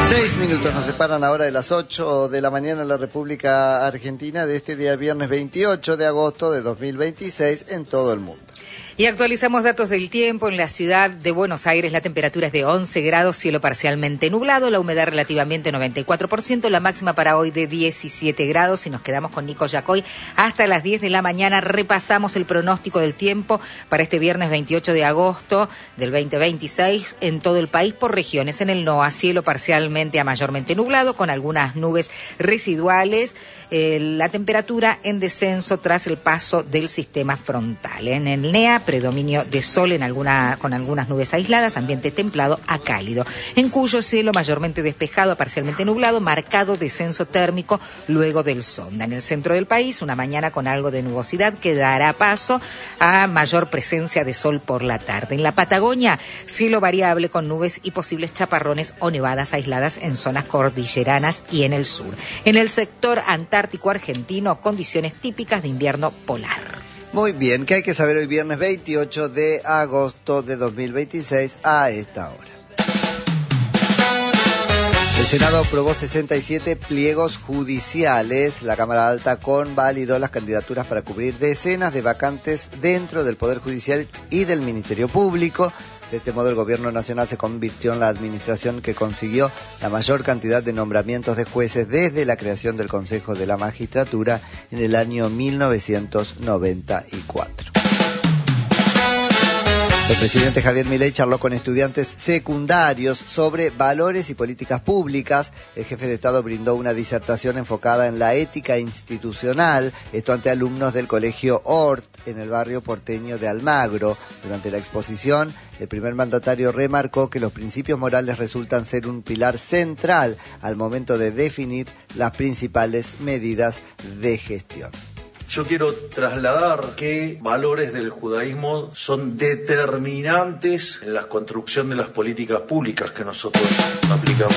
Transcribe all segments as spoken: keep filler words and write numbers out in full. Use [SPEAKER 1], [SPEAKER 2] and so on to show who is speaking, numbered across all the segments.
[SPEAKER 1] Seis minutos nos separan ahora de las ocho de la mañana en la República Argentina de este día viernes veintiocho de agosto de dos mil veintiséis en todo el mundo.
[SPEAKER 2] Y actualizamos datos del tiempo. En la ciudad de Buenos Aires la temperatura es de once grados, cielo parcialmente nublado, la humedad relativamente noventa y cuatro por ciento, la máxima para hoy de diecisiete grados. Y nos quedamos con Nico Yacoy hasta las diez de la mañana. Repasamos el pronóstico del tiempo para este viernes veintiocho de agosto del veinte veintiséis en todo el país por regiones. En el N O A, cielo parcialmente a mayormente nublado con algunas nubes residuales. Eh, la temperatura en descenso tras el paso del sistema frontal. En el N E A, predominio de sol en alguna, con algunas nubes aisladas, ambiente templado a cálido. En Cuyo, cielo mayormente despejado a parcialmente nublado, marcado descenso térmico luego del sonda. En el centro del país, una mañana con algo de nubosidad que dará paso a mayor presencia de sol por la tarde. En la Patagonia, cielo variable con nubes y posibles chaparrones o nevadas aisladas en zonas cordilleranas y en el sur. En el sector antártico argentino, condiciones típicas de invierno polar.
[SPEAKER 1] Muy bien, ¿qué hay que saber hoy viernes veintiocho de agosto de dos mil veintiséis a esta hora? El Senado aprobó sesenta y siete pliegos judiciales. La Cámara Alta convalidó las candidaturas para cubrir decenas de vacantes dentro del Poder Judicial y del Ministerio Público. De este modo, el Gobierno Nacional se convirtió en la administración que consiguió la mayor cantidad de nombramientos de jueces desde la creación del Consejo de la Magistratura en el año mil novecientos noventa y cuatro. El presidente Javier Milei charló con estudiantes secundarios sobre valores y políticas públicas. El jefe de Estado brindó una disertación enfocada en la ética institucional, esto ante alumnos del colegio Hort en el barrio porteño de Almagro. Durante la exposición, el primer mandatario remarcó que los principios morales resultan ser un pilar central al momento de definir las principales medidas de gestión.
[SPEAKER 3] Yo quiero trasladar que valores del judaísmo son determinantes en la construcción de las políticas públicas que nosotros aplicamos.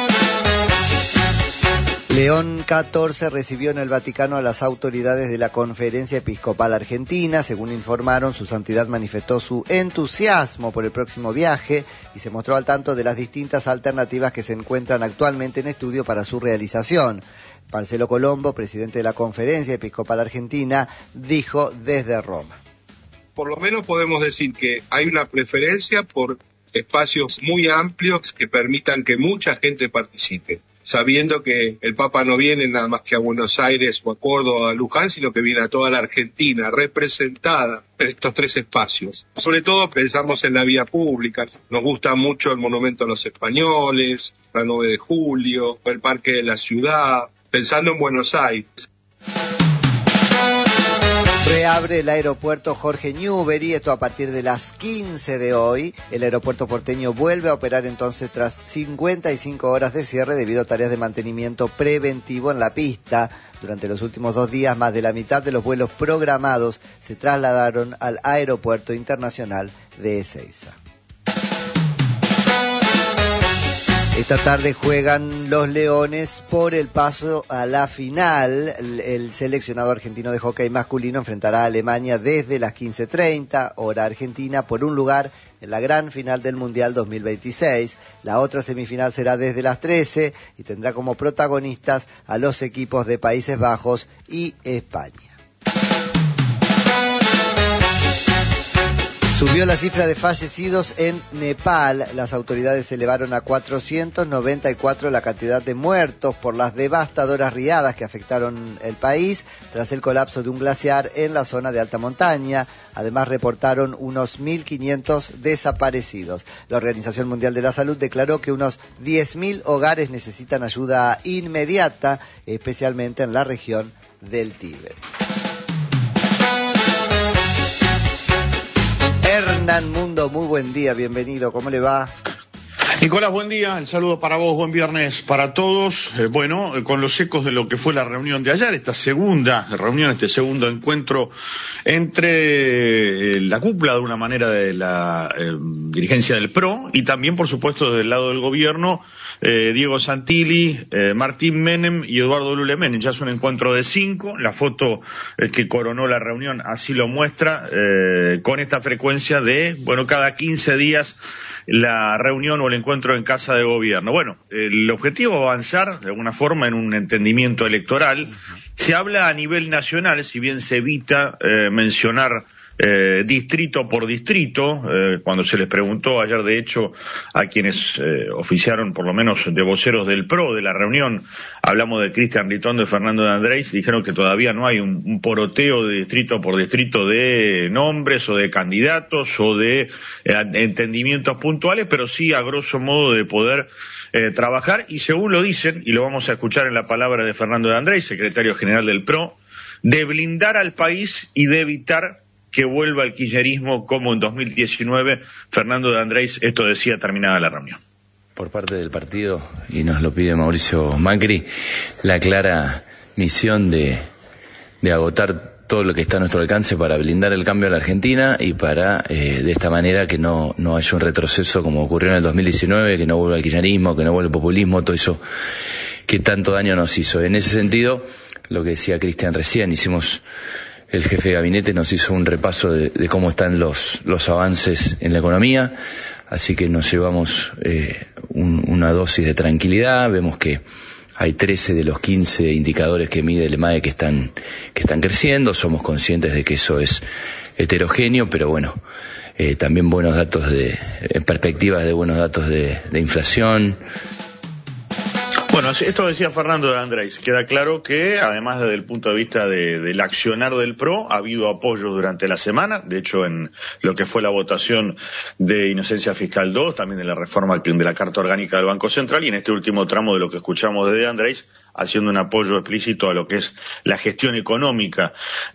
[SPEAKER 1] León catorce recibió en el Vaticano a las autoridades de la Conferencia Episcopal Argentina. Según informaron, su santidad manifestó su entusiasmo por el próximo viaje y se mostró al tanto de las distintas alternativas que se encuentran actualmente en estudio para su realización. Marcelo Colombo, presidente de la Conferencia Episcopal Argentina, dijo desde Roma.
[SPEAKER 4] Por lo menos podemos decir que hay una preferencia por espacios muy amplios que permitan que mucha gente participe, sabiendo que el Papa no viene nada más que a Buenos Aires o a Córdoba o a Luján, sino que viene a toda la Argentina representada en estos tres espacios. Sobre todo pensamos en la vía pública. Nos gusta mucho el Monumento a los Españoles, la nueve de julio, el Parque de la Ciudad, pensando en Buenos Aires.
[SPEAKER 1] Reabre el aeropuerto Jorge Newbery, esto a partir de las quince de hoy. El aeropuerto porteño vuelve a operar entonces tras cincuenta y cinco horas de cierre debido a tareas de mantenimiento preventivo en la pista. Durante los últimos dos días, más de la mitad de los vuelos programados se trasladaron al Aeropuerto Internacional de Ezeiza. Esta tarde juegan los Leones por el paso a la final. El, el seleccionado argentino de hockey masculino enfrentará a Alemania desde las quince treinta, hora argentina, por un lugar en la gran final del Mundial dos mil veintiséis. La otra semifinal será desde las trece y tendrá como protagonistas a los equipos de Países Bajos y España. Subió la cifra de fallecidos en Nepal. Las autoridades elevaron a cuatrocientos noventa y cuatro la cantidad de muertos por las devastadoras riadas que afectaron el país tras el colapso de un glaciar en la zona de alta montaña. Además, reportaron unos mil quinientos desaparecidos. La Organización Mundial de la Salud declaró que unos diez mil hogares necesitan ayuda inmediata, especialmente en la región del Tíbet. Hernán Mundo, muy buen día, bienvenido, ¿cómo le va?
[SPEAKER 5] Nicolás, buen día, el saludo para vos, buen viernes para todos. Eh, bueno, eh, con los ecos de lo que fue la reunión de ayer, esta segunda reunión, este segundo encuentro entre eh, la cúpula, de una manera, de la eh, dirigencia del P R O y también, por supuesto, del lado del gobierno, eh, Diego Santilli, eh, Martín Menem y Eduardo Lule Menem. Ya es un encuentro de cinco, la foto eh, que coronó la reunión así lo muestra, eh, con esta frecuencia de, bueno, cada quince días la reunión o el encuentro encuentro en Casa de Gobierno. Bueno, el objetivo es avanzar de alguna forma en un entendimiento electoral. Se habla a nivel nacional, si bien se evita eh, mencionar Eh, distrito por distrito, eh, cuando se les preguntó ayer, de hecho, a quienes eh, oficiaron, por lo menos de voceros del P R O, de la reunión, hablamos de Cristian Ritondo y Fernando de Andrés, dijeron que todavía no hay un, un poroteo de distrito por distrito de nombres o de candidatos o de eh, entendimientos puntuales, pero sí a grosso modo de poder eh, trabajar, y según lo dicen, y lo vamos a escuchar en la palabra de Fernando de Andrés, secretario general del P R O, de blindar al país y de evitar que vuelva el kirchnerismo como en dos mil diecinueve. Fernando de Andrés, esto decía terminada la reunión.
[SPEAKER 6] Por parte del partido, y nos lo pide Mauricio Macri, la clara misión de, de agotar todo lo que está a nuestro alcance para blindar el cambio a la Argentina y para, eh, de esta manera, que no, no haya un retroceso como ocurrió en el dos mil diecinueve, que no vuelva el kirchnerismo, que no vuelva el populismo, todo eso que tanto daño nos hizo. En ese sentido, lo que decía Cristian recién, hicimos... El jefe de gabinete nos hizo un repaso de, de cómo están los, los avances en la economía, así que nos llevamos eh, un, una dosis de tranquilidad. Vemos que hay trece de los quince indicadores que mide el E M A E que están, que están creciendo. Somos conscientes de que eso es heterogéneo, pero bueno, eh, también buenos datos de, en perspectivas de buenos datos de, de inflación.
[SPEAKER 5] Bueno, esto decía Fernando de Andrés. Queda claro que, además desde el punto de vista de, del accionar del P R O, ha habido apoyo durante la semana. De hecho, en lo que fue la votación de Inocencia Fiscal dos, también de la reforma de la Carta Orgánica del Banco Central, y en este último tramo de lo que escuchamos de De Andrés, haciendo un apoyo explícito a lo que es la gestión económica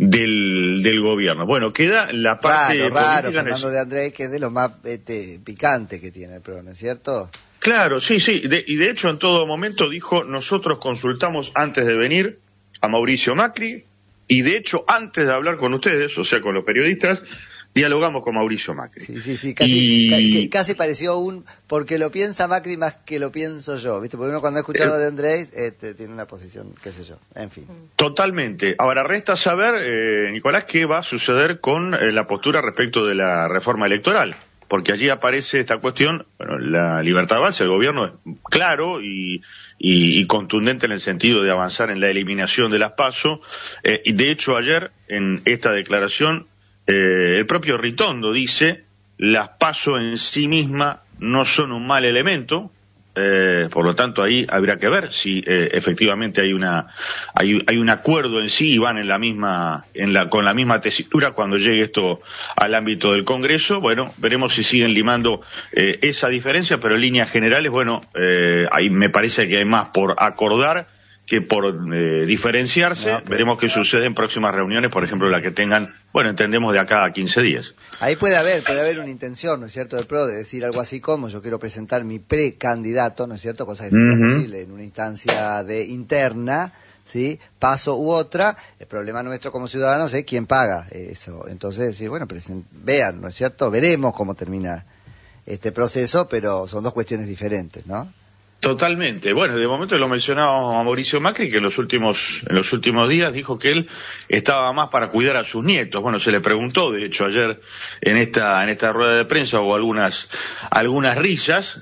[SPEAKER 5] del, del gobierno. Bueno, queda la parte
[SPEAKER 1] raro, raro,
[SPEAKER 5] política.
[SPEAKER 1] Fernando de Andrés, que es de los más este, picantes que tiene el P R O, ¿no es cierto?
[SPEAKER 5] Claro, sí, sí, de, y de hecho en todo momento dijo, nosotros consultamos antes de venir a Mauricio Macri, y de hecho antes de hablar con ustedes, o sea, con los periodistas, dialogamos con Mauricio Macri.
[SPEAKER 1] Sí, sí, sí, casi, y... casi, casi pareció un, porque lo piensa Macri más que lo pienso yo, ¿viste? Porque uno cuando ha escuchado eh, de Andrés, este, tiene una posición, qué sé yo, en fin.
[SPEAKER 5] Totalmente. Ahora resta saber, eh, Nicolás, qué va a suceder con eh, la postura respecto de la reforma electoral. Porque allí aparece esta cuestión, bueno, la libertad avanza, el gobierno es claro y, y, y contundente en el sentido de avanzar en la eliminación de las PASO, eh, y de hecho ayer en esta declaración eh, el propio Ritondo dice, las PASO en sí mismas no son un mal elemento, eh, por lo tanto ahí habría que ver si eh, efectivamente hay una hay, hay un acuerdo en sí y van en la misma en la con la misma tesitura cuando llegue esto al ámbito del Congreso. Bueno, veremos si siguen limando eh, esa diferencia, pero en líneas generales, bueno, eh, ahí me parece que hay más por acordar que por eh, diferenciarse. No, okay. Veremos qué sucede en próximas reuniones, por ejemplo, la que tengan, bueno, entendemos de acá a quince días.
[SPEAKER 1] Ahí puede haber, puede haber una intención, ¿no es cierto?, del P R O de decir algo así como, yo quiero presentar mi precandidato, ¿no es cierto?, cosa que sería uh-huh. posible en una instancia de interna, ¿sí?, paso u otra. El problema nuestro como ciudadanos es quién paga eso. Entonces, decir, bueno, present- vean, ¿no es cierto?, veremos cómo termina este proceso, pero son dos cuestiones diferentes, ¿no?
[SPEAKER 5] Totalmente. Bueno, de momento lo mencionábamos a Mauricio Macri, que en los últimos en los últimos días dijo que él estaba más para cuidar a sus nietos. Bueno, se le preguntó, de hecho, ayer en esta en esta rueda de prensa hubo algunas algunas risas.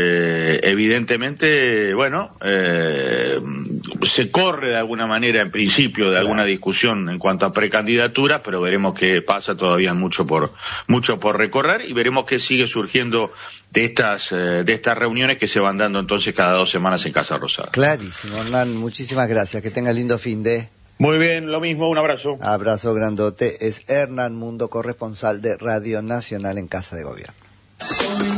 [SPEAKER 5] Eh, evidentemente, bueno, eh, se corre de alguna manera, en principio, de claro. alguna discusión en cuanto a precandidaturas, pero veremos qué pasa. Todavía mucho por mucho por recorrer y veremos qué sigue surgiendo de estas eh, de estas reuniones que se van dando entonces cada dos semanas en Casa Rosada.
[SPEAKER 1] Clarísimo, Hernán, muchísimas gracias, que tenga lindo fin de...
[SPEAKER 5] Muy bien, lo mismo, un abrazo.
[SPEAKER 1] Abrazo grandote, es Hernán Mundo, corresponsal de Radio Nacional en Casa de Gobierno.